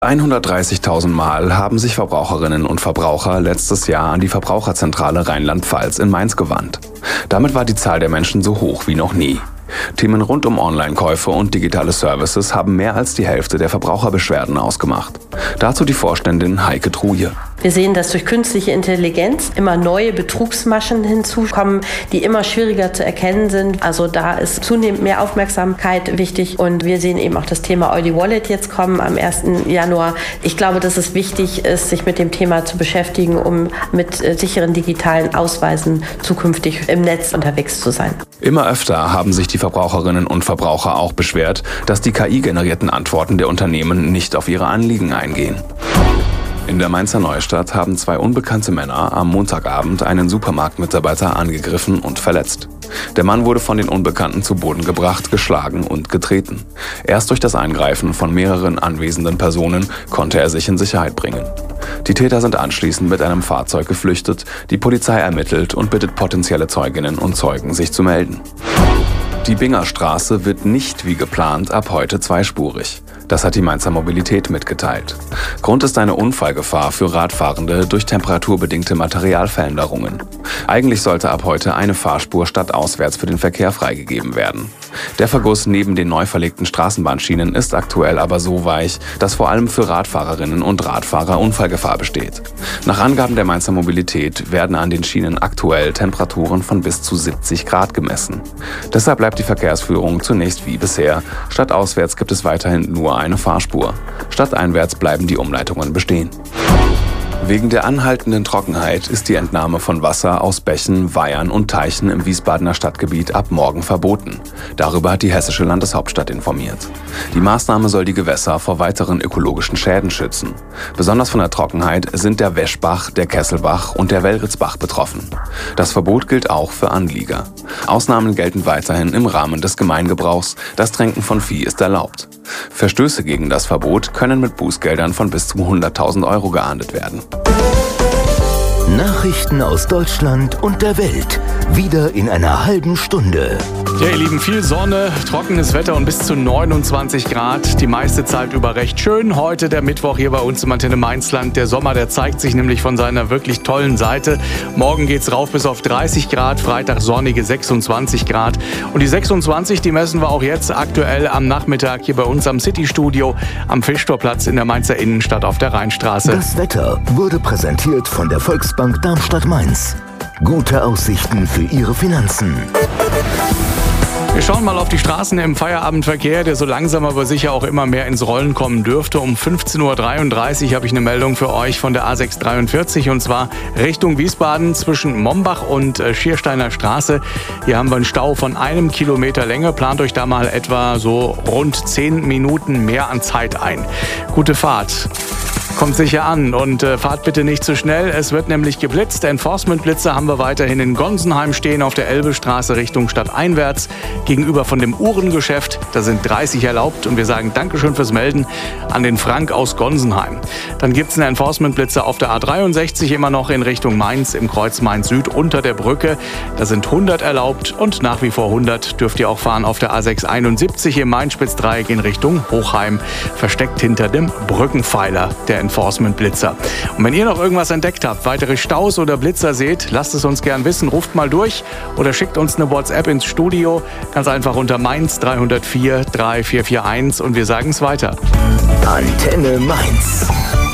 130.000 Mal haben sich Verbraucherinnen und Verbraucher letztes Jahr an die Verbraucherzentrale Rheinland-Pfalz in Mainz gewandt. Damit war die Zahl der Menschen so hoch wie noch nie. Themen rund um Online-Käufe und digitale Services haben mehr als die Hälfte der Verbraucherbeschwerden ausgemacht. Dazu die Vorständin Heike Truje. Wir sehen, dass durch künstliche Intelligenz immer neue Betrugsmaschen hinzukommen, die immer schwieriger zu erkennen sind. Also da ist zunehmend mehr Aufmerksamkeit wichtig. Und wir sehen eben auch das Thema Eudi Wallet jetzt kommen am 1. Januar. Ich glaube, dass es wichtig ist, sich mit dem Thema zu beschäftigen, um mit sicheren digitalen Ausweisen zukünftig im Netz unterwegs zu sein. Immer öfter haben sich die Verbraucherinnen und Verbraucher auch beschwert, dass die KI-generierten Antworten der Unternehmen nicht auf ihre Anliegen eingehen. In der Mainzer Neustadt haben 2 unbekannte Männer am Montagabend einen Supermarktmitarbeiter angegriffen und verletzt. Der Mann wurde von den Unbekannten zu Boden gebracht, geschlagen und getreten. Erst durch das Eingreifen von mehreren anwesenden Personen konnte er sich in Sicherheit bringen. Die Täter sind anschließend mit einem Fahrzeug geflüchtet. Die Polizei ermittelt und bittet potenzielle Zeuginnen und Zeugen, sich zu melden. Die Bingerstraße wird nicht wie geplant ab heute zweispurig. Das hat die Mainzer Mobilität mitgeteilt. Grund ist eine Unfallgefahr für Radfahrende durch temperaturbedingte Materialveränderungen. Eigentlich sollte ab heute eine Fahrspur stadtauswärts für den Verkehr freigegeben werden. Der Verguss neben den neu verlegten Straßenbahnschienen ist aktuell aber so weich, dass vor allem für Radfahrerinnen und Radfahrer Unfallgefahr besteht. Nach Angaben der Mainzer Mobilität werden an den Schienen aktuell Temperaturen von bis zu 70 Grad gemessen. Deshalb bleibt die Verkehrsführung zunächst wie bisher. Stadtauswärts gibt es weiterhin nur eine Fahrspur. Stadteinwärts bleiben die Umleitungen bestehen. Wegen der anhaltenden Trockenheit ist die Entnahme von Wasser aus Bächen, Weihern und Teichen im Wiesbadener Stadtgebiet ab morgen verboten. Darüber hat die hessische Landeshauptstadt informiert. Die Maßnahme soll die Gewässer vor weiteren ökologischen Schäden schützen. Besonders von der Trockenheit sind der Weschbach, der Kesselbach und der Wellritzbach betroffen. Das Verbot gilt auch für Anlieger. Ausnahmen gelten weiterhin im Rahmen des Gemeingebrauchs. Das Tränken von Vieh ist erlaubt. Verstöße gegen das Verbot können mit Bußgeldern von bis zu 100.000 Euro geahndet werden. Nachrichten aus Deutschland und der Welt. Wieder in einer halben Stunde. Ja, ihr Lieben, viel Sonne, trockenes Wetter und bis zu 29 Grad. Die meiste Zeit über recht schön. Heute der Mittwoch hier bei uns im Antenne Mainzland. Der Sommer, der zeigt sich nämlich von seiner wirklich tollen Seite. Morgen geht's rauf bis auf 30 Grad, Freitag sonnige 26 Grad. Und die 26, die messen wir auch jetzt aktuell am Nachmittag hier bei uns am City-Studio am Fischtorplatz in der Mainzer Innenstadt auf der Rheinstraße. Das Wetter wurde präsentiert von der Volksbank Darmstadt-Mainz. Gute Aussichten für Ihre Finanzen. Wir schauen mal auf die Straßen im Feierabendverkehr, der so langsam aber sicher auch immer mehr ins Rollen kommen dürfte. Um 15.33 Uhr habe ich eine Meldung für euch von der A643 und zwar Richtung Wiesbaden zwischen Mombach und Schiersteiner Straße. Hier haben wir einen Stau von 1 Kilometer Länge. Plant euch da mal etwa so rund 10 Minuten mehr an Zeit ein. Gute Fahrt. Kommt sicher an und fahrt bitte nicht zu schnell. Es wird nämlich geblitzt. Enforcement-Blitze haben wir weiterhin in Gonsenheim stehen auf der Elbestraße Richtung Stadteinwärts. Gegenüber von dem Uhrengeschäft, da sind 30 erlaubt und wir sagen Dankeschön fürs Melden an den Frank aus Gonsenheim. Dann gibt es eine Enforcement-Blitze auf der A63 immer noch in Richtung Mainz im Kreuz Mainz-Süd unter der Brücke. Da sind 100 erlaubt und nach wie vor 100 dürft ihr auch fahren auf der A671 im Main-Spitz-Dreieck in Richtung Hochheim, versteckt hinter dem Brückenpfeiler der Enforcement-Blitzer. Und wenn ihr noch irgendwas entdeckt habt, weitere Staus oder Blitzer seht, lasst es uns gern wissen, ruft mal durch oder schickt uns eine WhatsApp ins Studio. Ganz einfach unter Mainz 304 3441 und wir sagen es weiter. Antenne Mainz.